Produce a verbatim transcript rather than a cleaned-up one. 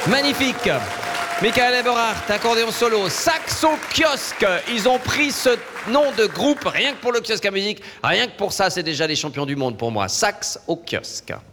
Magnifique. Michael Eberhardt, accordéon solo, sax au kiosque. Ils ont pris ce nom de groupe rien que pour le kiosque à musique. Rien que pour ça, c'est déjà les champions du monde pour moi. Sax au kiosque.